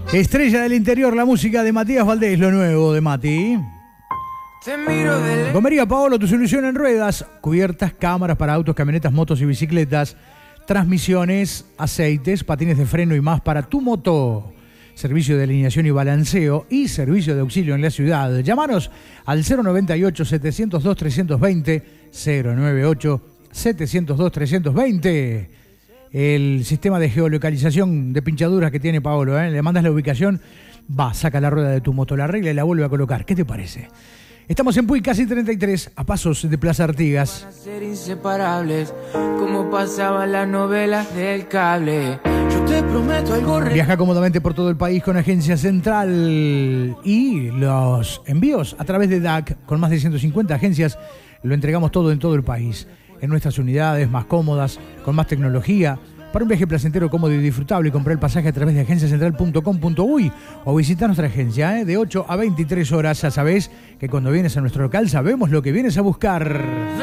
Estrella del interior, la música de Matías Valdés, lo nuevo de Mati. Gomería Paolo, tu solución en ruedas, cubiertas, cámaras para autos, camionetas, motos y bicicletas, transmisiones, aceites, patines de freno y más para tu moto. Servicio de alineación y balanceo y servicio de auxilio en la ciudad. Llámanos al 098-702-320, 098-702-320. El sistema de geolocalización de pinchaduras que tiene Paolo, le mandas la ubicación, va, saca la rueda de tu moto, la arregla y la vuelve a colocar. ¿Qué te parece? Estamos en Puy, casi 33, a pasos de Plaza Artigas. Van a ser inseparables, como pasaban las novelas del cable. Yo te prometo algo real. Viaja cómodamente por todo el país con Agencia Central y los envíos a través de DAC, con más de 150 agencias, lo entregamos todo en todo el país. En nuestras unidades más cómodas, con más tecnología. Para un viaje placentero, cómodo y disfrutable, comprar el pasaje a través de agenciacentral.com.uy o visitar nuestra agencia de 8 a 23 horas. Ya sabés que cuando vienes a nuestro local sabemos lo que vienes a buscar.